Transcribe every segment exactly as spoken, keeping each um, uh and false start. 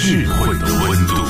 智慧的温度。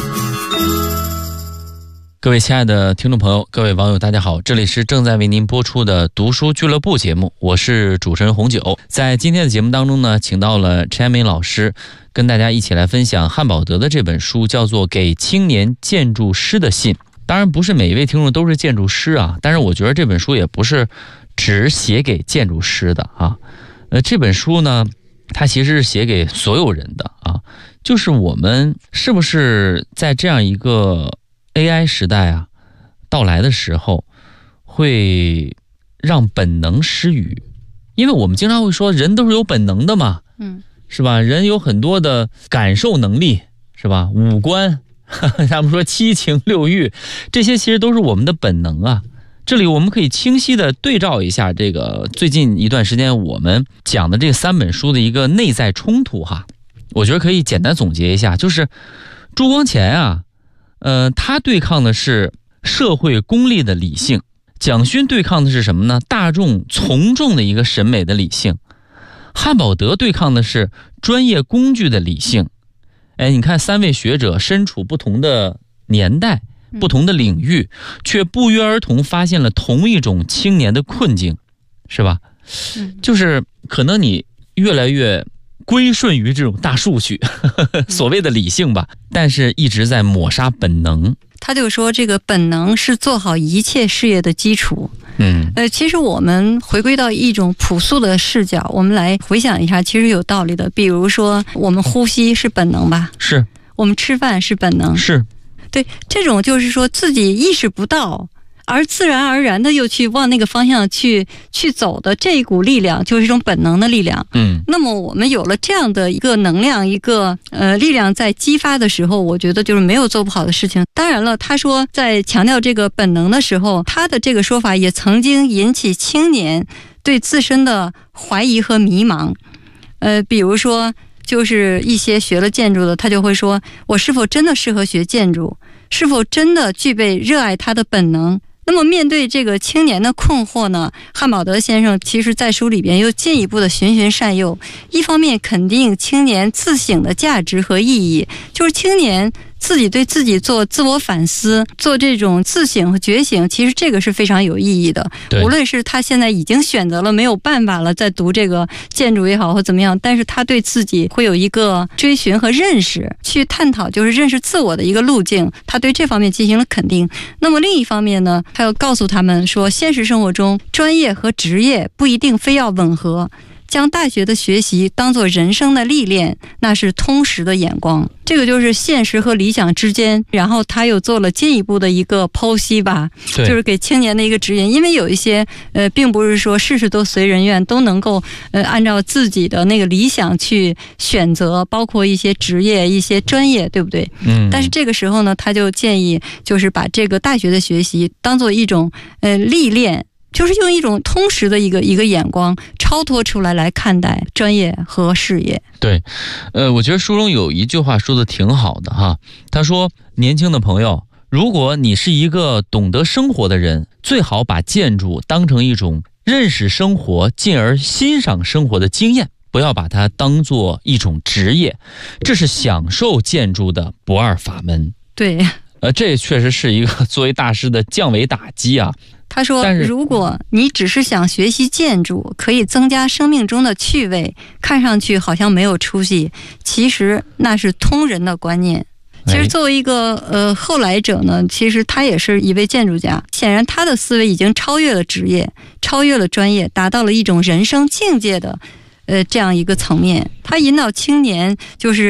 各位亲爱的听众朋友，各位网友大家好，这里是正在为您播出的读书俱乐部节目，我是主持人红九。在今天的节目当中呢，请到了陈爱梅老师跟大家一起来分享汉宝德的这本书，叫做《给青年建筑师的信》。当然不是每一位听众都是建筑师啊，但是我觉得这本书也不是只写给建筑师的啊。呃，这本书呢，它其实是写给所有人的啊，就是我们是不是在这样一个A I 时代啊到来的时候，会让本能失语？因为我们经常会说人都是有本能的嘛，嗯，是吧？人有很多的感受能力，是吧？五官，他们说七情六欲，这些其实都是我们的本能啊。这里我们可以清晰的对照一下这个最近一段时间我们讲的这三本书的一个内在冲突哈。我觉得可以简单总结一下，就是朱光潜啊。呃，他对抗的是社会功利的理性，蒋勋对抗的是什么呢？大众从众的一个审美的理性，汉宝德对抗的是专业工具的理性。哎，你看三位学者身处不同的年代、不同的领域，却不约而同发现了同一种青年的困境，是吧？就是可能你越来越归顺于这种大数据呵呵所谓的理性吧，但是一直在抹杀本能。 他就说这个本能是做好一切事业的基础。嗯，呃，其实我们回归到一种朴素的视角，我们来回想一下，其实有道理的。比如说我们呼吸是本能吧， 是我们吃饭是本能， 是对，这种就是说自己意识不到而自然而然的又去往那个方向去去走的这一股力量，就是一种本能的力量。嗯，那么我们有了这样的一个能量，一个呃力量在激发的时候，我觉得就是没有做不好的事情。当然了，他说在强调这个本能的时候，他的这个说法也曾经引起青年对自身的怀疑和迷茫。呃，比如说就是一些学了建筑的，他就会说，我是否真的适合学建筑？是否真的具备热爱他的本能？那么面对这个青年的困惑呢，汉宝德先生其实在书里边又进一步的循循善诱，一方面肯定青年自省的价值和意义，就是青年自己对自己做自我反思，做这种自省和觉醒，其实这个是非常有意义的。无论是他现在已经选择了没有办法了，在读这个建筑也好或怎么样，但是他对自己会有一个追寻和认识，去探讨就是认识自我的一个路径，他对这方面进行了肯定。那么另一方面呢，他要告诉他们说，现实生活中专业和职业不一定非要吻合，将大学的学习当作人生的历练，那是通识的眼光。这个就是现实和理想之间，然后他又做了进一步的一个剖析吧，就是给青年的一个指引。因为有一些呃，并不是说事事都随人愿，都能够呃按照自己的那个理想去选择，包括一些职业、一些专业，对不对？嗯。但是这个时候呢，他就建议就是把这个大学的学习当做一种呃历练。就是用一种通识的一个一个眼光超脱出来来看待专业和事业。 对，呃，我觉得书中有一句话说的挺好的哈，他说，年轻的朋友，如果你是一个懂得生活的人，最好把建筑当成一种认识生活进而欣赏生活的经验，不要把它当做一种职业，这是享受建筑的不二法门。 对， 呃，这确实是一个作为大师的降维打击啊。 他说，如果你只是想学习建筑，可以增加生命中的趣味，看上去好像没有出息，其实那是通人的观念。其实作为一个呃后来者呢，其实他也是一位建筑家，显然他的思维已经超越了职业，超越了专业，达到了一种人生境界的呃这样一个层面。他引导青年就是